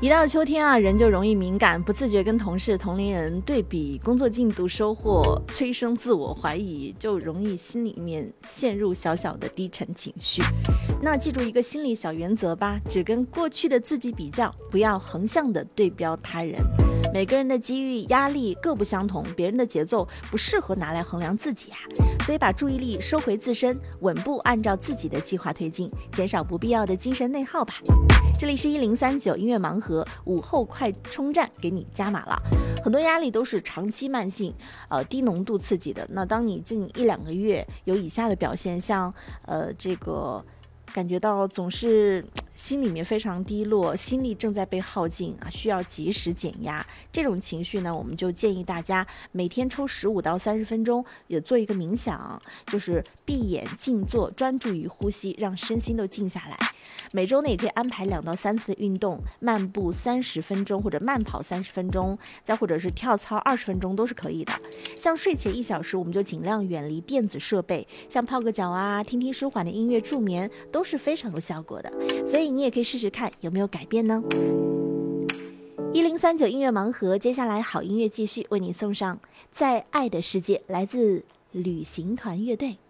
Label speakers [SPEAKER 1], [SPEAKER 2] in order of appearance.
[SPEAKER 1] 一到秋天啊，人就容易敏感，不自觉跟同事、同龄人对比工作进度、收获，催生自我怀疑，就容易心里面陷入小小的低沉情绪。那记住一个心理小原则吧，只跟过去的自己比较，不要横向的对标他人。每个人的机遇、压力各不相同，别人的节奏不适合拿来衡量自己啊。所以把注意力收回自身，稳步按照自己的计划推进，减少不必要的精神内耗吧。这里是1039音乐盲盒午后快充站，给你加码了。很多压力都是长期慢性低浓度刺激的。那当你近1-2个月有以下的表现，像这个感觉到总是心里面非常低落，心力正在被耗尽啊，需要及时减压。这种情绪呢，我们就建议大家每天抽15到30分钟，也做一个冥想，就是闭眼静坐，专注于呼吸，让身心都静下来。每周呢也可以安排2到3次的运动，漫步30分钟或者慢跑30分钟，再或者是跳操20分钟都是可以的。像睡前1小时，我们就尽量远离电子设备，像泡个脚啊，听听舒缓的音乐助眠，都是非常有效果的。所以你也可以试试看有没有改变呢？1039音乐盲盒，接下来好音乐继续为你送上《在爱的世界》，来自旅行团乐队。